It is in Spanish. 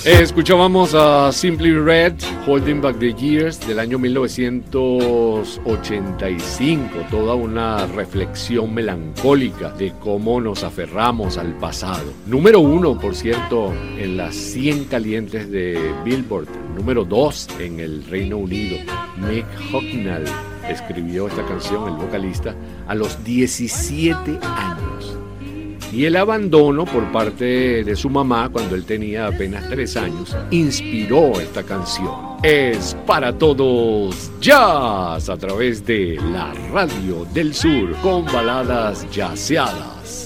Escuchábamos a Simply Red, Holding Back the Years, del año 1985, toda una reflexión melancólica de cómo nos aferramos al pasado. Número 1, por cierto, en las 100 calientes de Billboard, número 2 en el Reino Unido. Mick Hucknall escribió esta canción, el vocalista, a los 17 años. Y el abandono por parte de su mamá cuando él tenía apenas 3 años inspiró esta canción. Es para todos jazz a través de la Radio del Sur con baladas jazzeadas.